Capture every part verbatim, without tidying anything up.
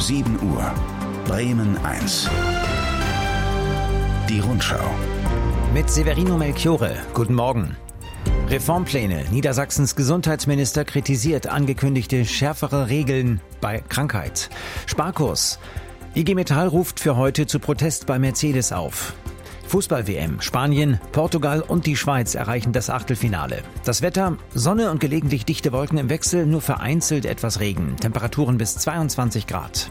sieben Uhr. Bremen eins. Die Rundschau. Mit Severino Melchiorre. Guten Morgen. Reformpläne. Niedersachsens Gesundheitsminister kritisiert angekündigte schärfere Regeln bei Krankheit. Sparkurs. I G Metall ruft für heute zu Protest bei Mercedes auf. Fußball-W M. Spanien, Portugal und die Schweiz erreichen das Achtelfinale. Das Wetter: Sonne und gelegentlich dichte Wolken im Wechsel, nur vereinzelt etwas Regen. Temperaturen bis zweiundzwanzig Grad.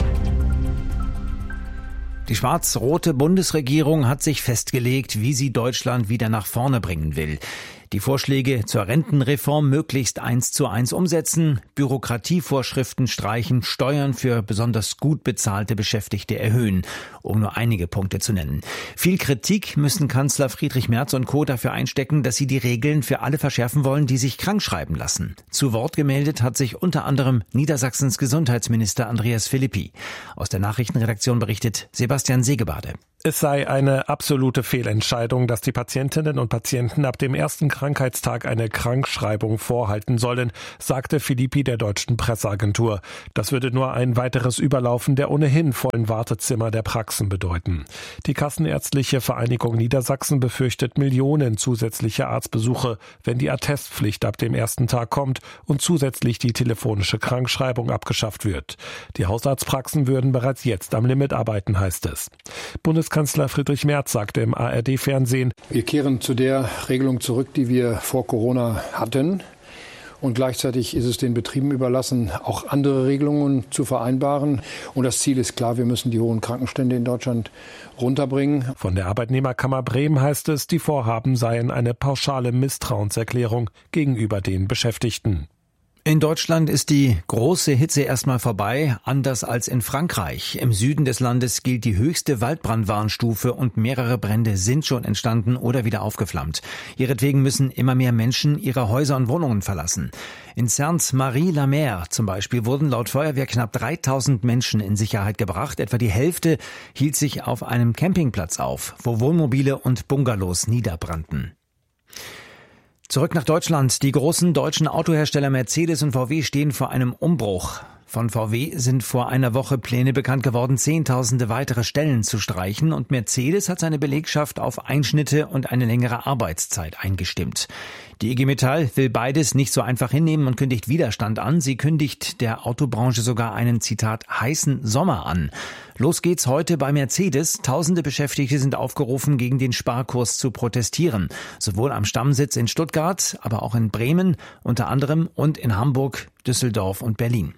Die schwarz-rote Bundesregierung hat sich festgelegt, wie sie Deutschland wieder nach vorne bringen will. Die Vorschläge zur Rentenreform möglichst eins zu eins umsetzen, Bürokratievorschriften streichen, Steuern für besonders gut bezahlte Beschäftigte erhöhen, um nur einige Punkte zu nennen. Viel Kritik müssen Kanzler Friedrich Merz und Co. dafür einstecken, dass sie die Regeln für alle verschärfen wollen, die sich krankschreiben lassen. Zu Wort gemeldet hat sich unter anderem Niedersachsens Gesundheitsminister Andreas Philippi. Aus der Nachrichtenredaktion berichtet Sebastian Segebade. Es sei eine absolute Fehlentscheidung, dass die Patientinnen und Patienten ab dem ersten Krankheitstag eine Krankschreibung vorhalten sollen, sagte Philippi der deutschen Presseagentur. Das würde nur ein weiteres Überlaufen der ohnehin vollen Wartezimmer der Praxen bedeuten. Die Kassenärztliche Vereinigung Niedersachsen befürchtet Millionen zusätzliche Arztbesuche, wenn die Attestpflicht ab dem ersten Tag kommt und zusätzlich die telefonische Krankschreibung abgeschafft wird. Die Hausarztpraxen würden bereits jetzt am Limit arbeiten, heißt es. Bundeskanzler Friedrich Merz sagte im A R D-Fernsehen: Wir kehren zu der Regelung zurück, die wir vor Corona hatten. Und gleichzeitig ist es den Betrieben überlassen, auch andere Regelungen zu vereinbaren. Und das Ziel ist klar, wir müssen die hohen Krankenstände in Deutschland runterbringen. Von der Arbeitnehmerkammer Bremen heißt es, die Vorhaben seien eine pauschale Misstrauenserklärung gegenüber den Beschäftigten. In Deutschland ist die große Hitze erstmal vorbei, anders als in Frankreich. Im Süden des Landes gilt die höchste Waldbrandwarnstufe und mehrere Brände sind schon entstanden oder wieder aufgeflammt. Ihretwegen müssen immer mehr Menschen ihre Häuser und Wohnungen verlassen. In Cernes Marie-la-Mer zum Beispiel wurden laut Feuerwehr knapp dreitausend Menschen in Sicherheit gebracht. Etwa die Hälfte hielt sich auf einem Campingplatz auf, wo Wohnmobile und Bungalows niederbrannten. Zurück nach Deutschland. Die großen deutschen Autohersteller Mercedes und V W stehen vor einem Umbruch. Von V W sind vor einer Woche Pläne bekannt geworden, Zehntausende weitere Stellen zu streichen, und Mercedes hat seine Belegschaft auf Einschnitte und eine längere Arbeitszeit eingestimmt. Die I G Metall will beides nicht so einfach hinnehmen und kündigt Widerstand an. Sie kündigt der Autobranche sogar einen, Zitat, heißen Sommer an. Los geht's heute bei Mercedes. Tausende Beschäftigte sind aufgerufen, gegen den Sparkurs zu protestieren. Sowohl am Stammsitz in Stuttgart, aber auch in Bremen unter anderem und in Hamburg, Düsseldorf und Berlin.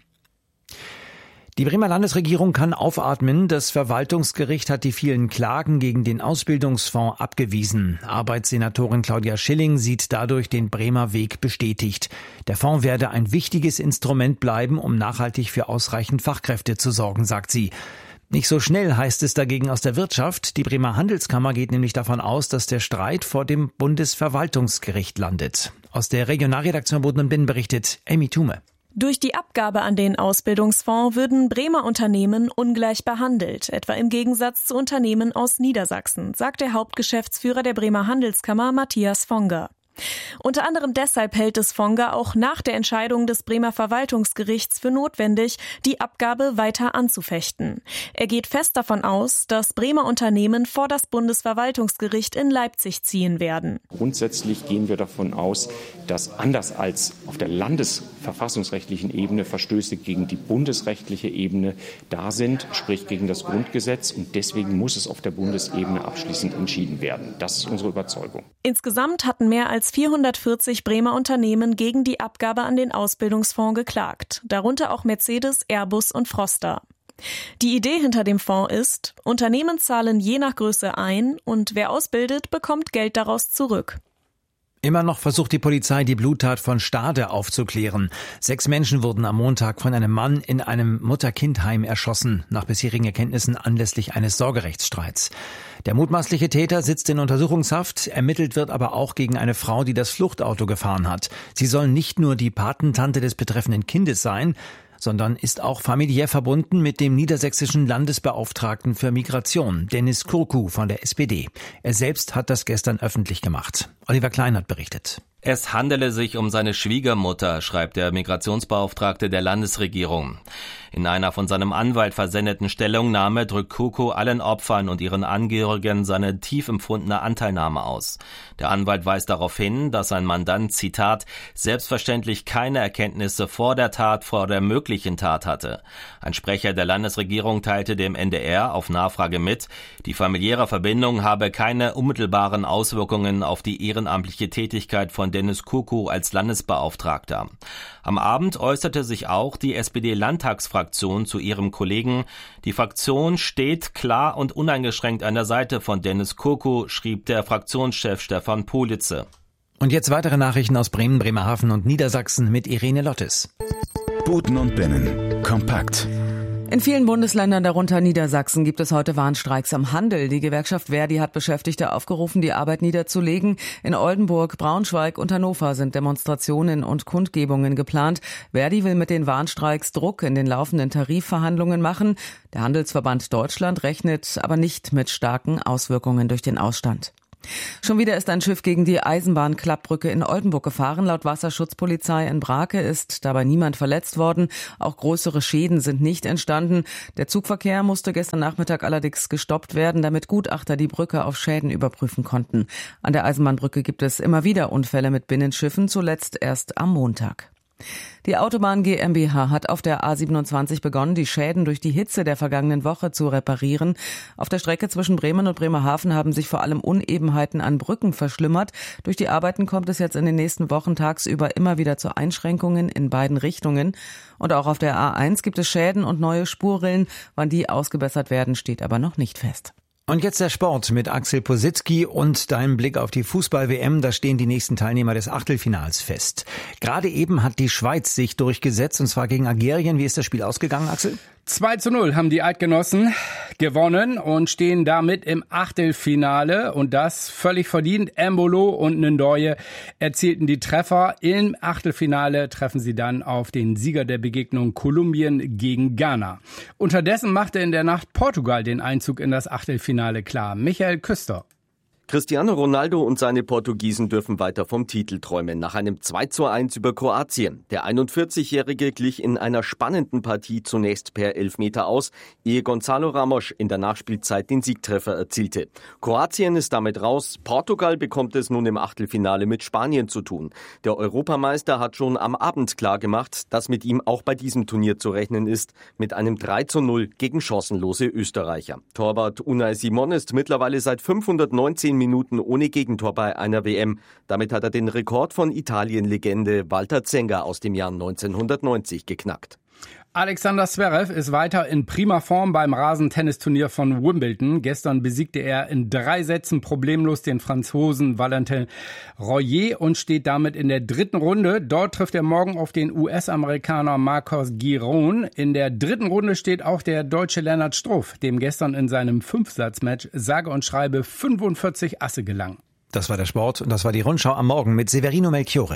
Die Bremer Landesregierung kann aufatmen. Das Verwaltungsgericht hat die vielen Klagen gegen den Ausbildungsfonds abgewiesen. Arbeitssenatorin Claudia Schilling sieht dadurch den Bremer Weg bestätigt. Der Fonds werde ein wichtiges Instrument bleiben, um nachhaltig für ausreichend Fachkräfte zu sorgen, sagt sie. Nicht so schnell, heißt es dagegen aus der Wirtschaft. Die Bremer Handelskammer geht nämlich davon aus, dass der Streit vor dem Bundesverwaltungsgericht landet. Aus der Regionalredaktion Boden und Binnen berichtet Amy Thume. Durch die Abgabe an den Ausbildungsfonds würden Bremer Unternehmen ungleich behandelt, etwa im Gegensatz zu Unternehmen aus Niedersachsen, sagt der Hauptgeschäftsführer der Bremer Handelskammer Matthias Fonger. Unter anderem deshalb hält es Fonger auch nach der Entscheidung des Bremer Verwaltungsgerichts für notwendig, die Abgabe weiter anzufechten. Er geht fest davon aus, dass Bremer Unternehmen vor das Bundesverwaltungsgericht in Leipzig ziehen werden. Grundsätzlich gehen wir davon aus, dass anders als auf der landesverfassungsrechtlichen Ebene Verstöße gegen die bundesrechtliche Ebene da sind, sprich gegen das Grundgesetz, und deswegen muss es auf der Bundesebene abschließend entschieden werden. Das ist unsere Überzeugung. Insgesamt hatten mehr als vierhundertvierzig Bremer Unternehmen gegen die Abgabe an den Ausbildungsfonds geklagt, darunter auch Mercedes, Airbus und Froster. Die Idee hinter dem Fonds ist, Unternehmen zahlen je nach Größe ein und wer ausbildet, bekommt Geld daraus zurück. Immer noch versucht die Polizei, die Bluttat von Stade aufzuklären. Sechs Menschen wurden am Montag von einem Mann in einem Mutter-Kind-Heim erschossen, nach bisherigen Erkenntnissen anlässlich eines Sorgerechtsstreits. Der mutmaßliche Täter sitzt in Untersuchungshaft, ermittelt wird aber auch gegen eine Frau, die das Fluchtauto gefahren hat. Sie soll nicht nur die Patentante des betreffenden Kindes sein, sondern ist auch familiär verbunden mit dem niedersächsischen Landesbeauftragten für Migration, Dennis Kurku von der S P D. Er selbst hat das gestern öffentlich gemacht. Oliver Klein hat berichtet. Es handele sich um seine Schwiegermutter, schreibt der Migrationsbeauftragte der Landesregierung. In einer von seinem Anwalt versendeten Stellungnahme drückt Kuku allen Opfern und ihren Angehörigen seine tief empfundene Anteilnahme aus. Der Anwalt weist darauf hin, dass sein Mandant, Zitat, selbstverständlich keine Erkenntnisse vor der Tat, vor der möglichen Tat hatte. Ein Sprecher der Landesregierung teilte dem N D R auf Nachfrage mit, die familiäre Verbindung habe keine unmittelbaren Auswirkungen auf die ehrenamtliche Tätigkeit von Denis Kuku als Landesbeauftragter. Am Abend äußerte sich auch die S P D-Landtagsfraktion zu ihrem Kollegen. Die Fraktion steht klar und uneingeschränkt an der Seite von Denis Kuku, schrieb der Fraktionschef Stefan Politze. Und jetzt weitere Nachrichten aus Bremen, Bremerhaven und Niedersachsen mit Irene Lottes. Buten und Binnen. Kompakt. In vielen Bundesländern, darunter Niedersachsen, gibt es heute Warnstreiks am Handel. Die Gewerkschaft Verdi hat Beschäftigte aufgerufen, die Arbeit niederzulegen. In Oldenburg, Braunschweig und Hannover sind Demonstrationen und Kundgebungen geplant. Verdi will mit den Warnstreiks Druck in den laufenden Tarifverhandlungen machen. Der Handelsverband Deutschland rechnet aber nicht mit starken Auswirkungen durch den Ausstand. Schon wieder ist ein Schiff gegen die Eisenbahnklappbrücke in Oldenburg gefahren. Laut Wasserschutzpolizei in Brake ist dabei niemand verletzt worden. Auch größere Schäden sind nicht entstanden. Der Zugverkehr musste gestern Nachmittag allerdings gestoppt werden, damit Gutachter die Brücke auf Schäden überprüfen konnten. An der Eisenbahnbrücke gibt es immer wieder Unfälle mit Binnenschiffen, zuletzt erst am Montag. Die Autobahn GmbH hat auf der A siebenundzwanzig begonnen, die Schäden durch die Hitze der vergangenen Woche zu reparieren. Auf der Strecke zwischen Bremen und Bremerhaven haben sich vor allem Unebenheiten an Brücken verschlimmert. Durch die Arbeiten kommt es jetzt in den nächsten Wochen tagsüber immer wieder zu Einschränkungen in beiden Richtungen. Und auch auf der A eins gibt es Schäden und neue Spurrillen. Wann die ausgebessert werden, steht aber noch nicht fest. Und jetzt der Sport mit Axel Positzky und deinem Blick auf die Fußball-W M. Da stehen die nächsten Teilnehmer des Achtelfinals fest. Gerade eben hat die Schweiz sich durchgesetzt, und zwar gegen Algerien. Wie ist das Spiel ausgegangen, Axel? zwei zu null haben die Eidgenossen gewonnen und stehen damit im Achtelfinale. Und das völlig verdient. Embolo und Ndoye erzielten die Treffer. Im Achtelfinale treffen sie dann auf den Sieger der Begegnung Kolumbien gegen Ghana. Unterdessen machte in der Nacht Portugal den Einzug in das Achtelfinale klar. Michael Küster. Cristiano Ronaldo und seine Portugiesen dürfen weiter vom Titel träumen, nach einem zwei zu eins über Kroatien. Der einundvierzigjährige glich in einer spannenden Partie zunächst per Elfmeter aus, ehe Gonzalo Ramos in der Nachspielzeit den Siegtreffer erzielte. Kroatien ist damit raus, Portugal bekommt es nun im Achtelfinale mit Spanien zu tun. Der Europameister hat schon am Abend klargemacht, dass mit ihm auch bei diesem Turnier zu rechnen ist, mit einem drei zu null gegen chancenlose Österreicher. Torwart Unai Simon ist mittlerweile seit fünfhundertneunzehn Minuten ohne Gegentor bei einer W M. Damit hat er den Rekord von Italien-Legende Walter Zenga aus dem Jahr neunzehnhundertneunzig geknackt. Alexander Zverev ist weiter in prima Form beim Rasentennisturnier von Wimbledon. Gestern besiegte er in drei Sätzen problemlos den Franzosen Valentin Royer und steht damit in der dritten Runde. Dort trifft er morgen auf den U S-Amerikaner Marcos Giron. In der dritten Runde steht auch der deutsche Lennart Struff, dem gestern in seinem Fünfsatzmatch sage und schreibe fünfundvierzig Asse gelang. Das war der Sport und das war die Rundschau am Morgen mit Severino Melchiorre.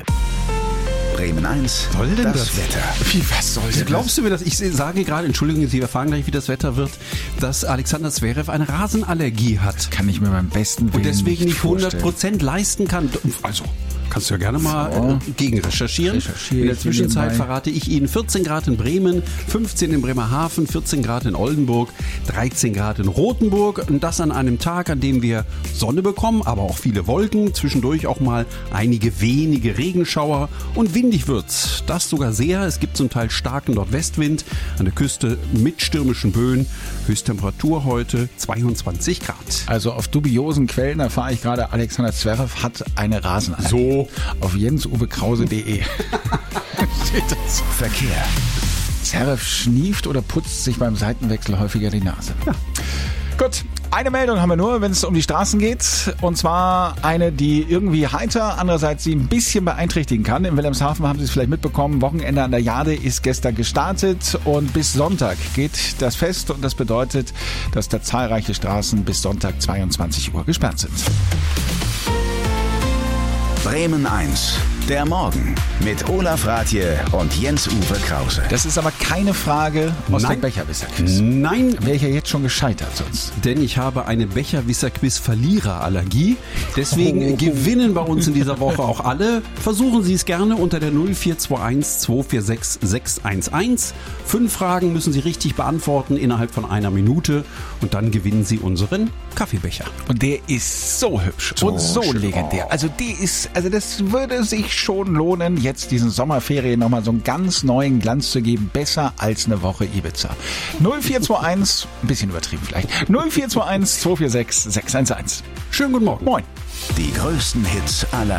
Bremen eins, soll denn das, das Wetter. Wie, was soll denn Glaubst das? du mir das? Ich sage gerade, Entschuldigung, Sie erfahren gleich, wie das Wetter wird, dass Alexander Zverev eine Rasenallergie hat. Das kann ich mir beim besten Willen Und deswegen nicht hundert Prozent vorstellen. leisten kann. Also, kannst du ja gerne mal so. äh, gegen recherchieren. In der Zwischenzeit verrate ich Ihnen vierzehn Grad in Bremen, fünfzehn in Bremerhaven, vierzehn Grad in Oldenburg, dreizehn Grad in Rothenburg. Und das an einem Tag, an dem wir Sonne bekommen, aber auch viele Wolken, zwischendurch auch mal einige wenige Regenschauer und windig wird's. Das sogar sehr. Es gibt zum Teil starken Nordwestwind, an der Küste mit stürmischen Böen. Höchsttemperatur heute zweiundzwanzig Grad. Also auf dubiosen Quellen erfahre ich gerade, Alexander Zverev hat eine Rasenallergie. So. Auf jens uwe krause punkt de steht das. Verkehr. Zverev schnieft oder putzt sich beim Seitenwechsel häufiger die Nase. Ja. Gut, eine Meldung haben wir nur, wenn es um die Straßen geht. Und zwar eine, die irgendwie heiter, andererseits sie ein bisschen beeinträchtigen kann. In Wilhelmshaven haben Sie es vielleicht mitbekommen. Wochenende an der Jade ist gestern gestartet und bis Sonntag geht das Fest. Und das bedeutet, dass da zahlreiche Straßen bis Sonntag zweiundzwanzig Uhr gesperrt sind. Bremen eins. Der Morgen mit Olaf Rathje und Jens-Uwe Krause. Das ist aber keine Frage aus Nein. dem Becherwisser-Quiz. Nein. Wäre ich ja jetzt schon gescheitert sonst. Denn ich habe eine Becherwisser-Quiz-Verliererallergie. Deswegen oh. gewinnen bei uns in dieser Woche auch alle. Versuchen Sie es gerne unter der null vier zwei eins zwei vier sechs sechs eins eins. Fünf Fragen müssen Sie richtig beantworten innerhalb von einer Minute. Und dann gewinnen Sie unseren Kaffeebecher. Und der ist so hübsch so und so schön. legendär. Also die ist, also das würde sich schon lohnen, jetzt diesen Sommerferien nochmal so einen ganz neuen Glanz zu geben. Besser als eine Woche Ibiza. null vier zwei eins, ein bisschen übertrieben vielleicht. null vier zwei eins zwei vier sechs sechs eins eins. Schönen guten Morgen. Moin. Die größten Hits aller